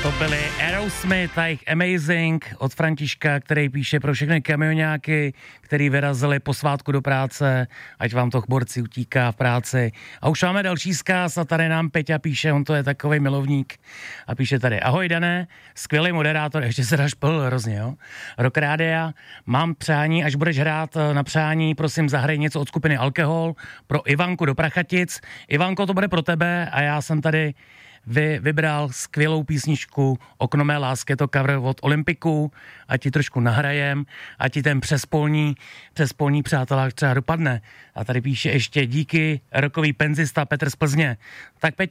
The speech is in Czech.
To byli Aerosmith a jejich Amazing od Františka, který píše pro všechny kamioňáky, který vyrazili po svátku do práce, ať vám to borci utíká v práci. A už máme další zkaz a tady nám Peťa píše, on to je takovej milovník a píše tady: ahoj Dané, skvělý moderátor, ještě se dáš pil hrozně, jo? Rock Rádia, mám přání, až budeš hrát na přání, prosím zahraj něco od skupiny Alkohol pro Ivanku do Prachatic. Ivanko, to bude pro tebe a já jsem tady vybral skvělou písničku Okno mé lásky, to cover od Olympiku, a ti trošku nahrajem, a ti ten přespolní přátelák třeba dopadne. A tady píše ještě díky, rokový penzista Petr z Plzně. Tak